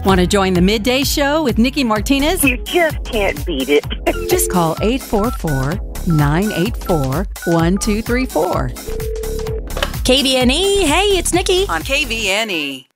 Want to join the Midday Show with Nikki Martinez? You just can't beat it. Just call 844-984-1234. KVNE, hey, it's Nikki. On KVNE.